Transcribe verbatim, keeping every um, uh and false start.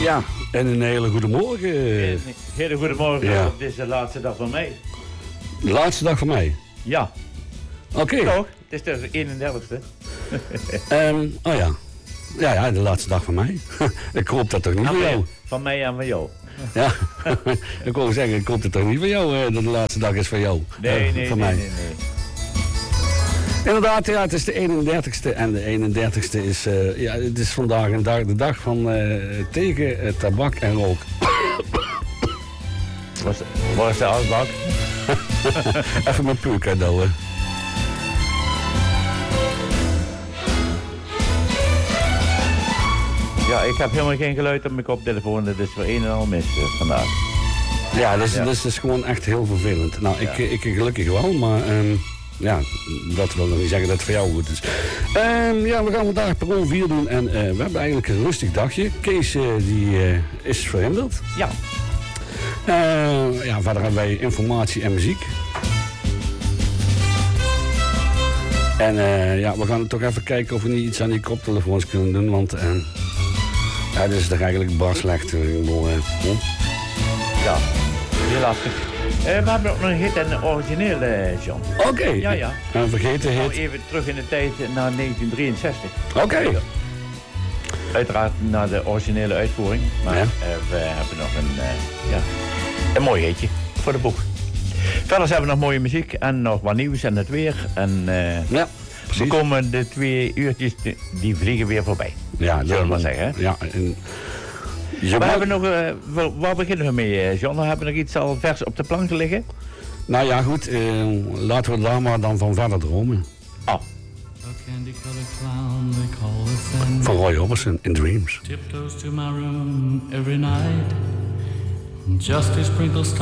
Ja, en een hele goede morgen. Een hele goede morgen. Ja. Dit is de laatste dag van mei. De laatste dag van mei? Ja. Oké. Okay. Toch? Het is de eenendertigste. um, oh ja. Ja, ja, de laatste dag van mei. Ik hoop dat toch niet van jou. Van mij en van jou. Ja, ik wou zeggen, ik hoop het toch niet van jou dat de laatste dag is van jou. Nee, uh, nee, van nee, mij. nee, nee. Inderdaad, ja, het is de eenendertigste en de eenendertigste is, uh, ja, het is vandaag een dag, de dag van uh, tegen uh, tabak en rook. Waar is de asbak? Even mijn puur cadeau. Ja, ik heb helemaal geen geluid op mijn koptelefoon. Dat is weer een en al mis uh, vandaag. Ja, dat is, ja. dat is dus gewoon echt heel vervelend. Nou, ik, ja. ik, ik gelukkig wel, maar um, ja, dat wil nog niet zeggen dat het voor jou goed is. Um, ja, we gaan vandaag per vier doen en uh, we hebben eigenlijk een rustig dagje. Kees uh, die uh, is verhinderd. Ja. Uh, ja, verder hebben wij informatie en muziek. En uh, ja, we gaan toch even kijken of we niet iets aan die koptelefoons kunnen doen, want uh, ja, dit is toch eigenlijk bar slecht. Uh, uh, hm? Ja, heel lastig. Uh, we hebben ook nog een hit en een origineel, uh, John. Oké. Okay. Ja, ja. En vergeten hit. Nou, even terug in de tijd naar negentien drieënzestig. Oké. Okay. Uiteraard naar de originele uitvoering, maar ja. uh, we hebben nog een, uh, ja, een mooi hitje voor de boeg. Verder hebben we nog mooie muziek en nog wat nieuws en het weer. En uh, ja, we komen de twee uurtjes, die vliegen weer voorbij. Ja, zullen we maar zeggen. Hè? Ja, en we mag... hebben nog, uh, waar, waar beginnen we mee, John? Hebben we nog iets al vers op de plank liggen? Nou ja, goed. Uh, laten we daar maar dan van verder dromen. Oh. Van Roy Orbison, In Dreams. Tiptoes to my room every night, just to sprinkle